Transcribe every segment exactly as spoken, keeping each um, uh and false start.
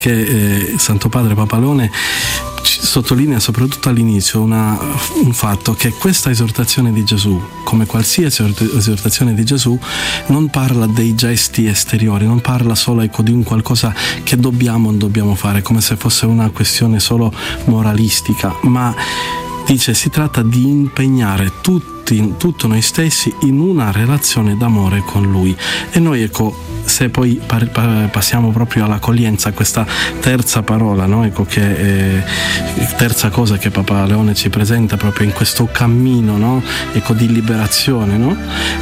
che eh, Santo Padre Papa Leone sottolinea soprattutto all'inizio una, un fatto, che questa esortazione di Gesù, come qualsiasi esortazione di Gesù, non parla dei gesti esteriori, non parla solo ecco, di un qualcosa che dobbiamo o non dobbiamo fare, come se fosse una questione solo moralistica, ma dice si tratta di impegnare tutti, tutto noi stessi in una relazione d'amore con Lui. E noi ecco, se poi par- par- passiamo proprio all'accoglienza, questa terza parola, no? Ecco che eh, terza cosa che Papa Leone ci presenta proprio in questo cammino, no? Ecco, di liberazione, no?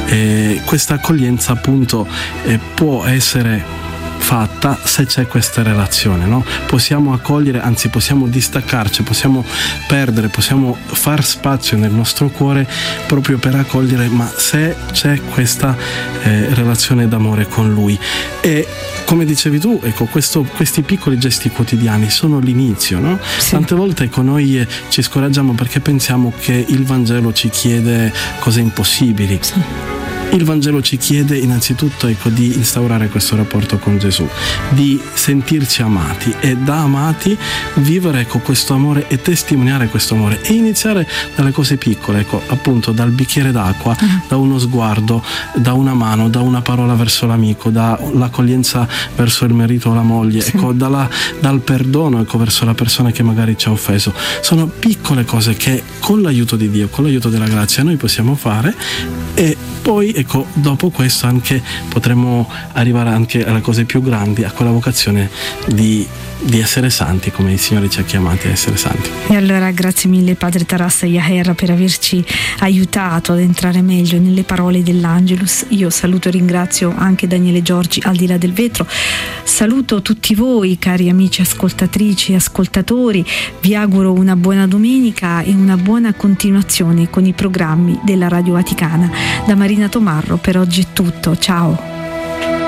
E questa accoglienza appunto eh, può essere fatta se c'è questa relazione, no? Possiamo accogliere, anzi possiamo distaccarci, possiamo perdere, possiamo far spazio nel nostro cuore proprio per accogliere, ma se c'è questa eh, relazione d'amore con Lui. E come dicevi tu, ecco, questo, questi piccoli gesti quotidiani sono l'inizio, no? Sì. Tante volte ecco, noi eh, ci scoraggiamo perché pensiamo che il Vangelo ci chiede cose impossibili. Sì. Il Vangelo ci chiede innanzitutto ecco, di instaurare questo rapporto con Gesù, di sentirci amati e da amati vivere ecco, questo amore e testimoniare questo amore e iniziare dalle cose piccole, ecco, appunto dal bicchiere d'acqua, uh-huh. da uno sguardo, da una mano, da una parola verso l'amico, dall'accoglienza verso il marito o la moglie, sì. ecco, dalla, dal perdono ecco, verso la persona che magari ci ha offeso. Sono piccole cose che con l'aiuto di Dio, con l'aiuto della grazia noi possiamo fare, e poi ecco, dopo questo anche potremo arrivare anche alle cose più grandi, a quella vocazione di, di essere santi, come il Signore ci ha chiamati a essere santi. E allora grazie mille Padre Tarassa Yaher per averci aiutato ad entrare meglio nelle parole dell'Angelus. Io saluto e ringrazio anche Daniele Giorgi al di là del vetro, saluto tutti voi cari amici ascoltatrici e ascoltatori, vi auguro una buona domenica e una buona continuazione con i programmi della Radio Vaticana. Da Marina Tomarro per oggi è tutto, ciao.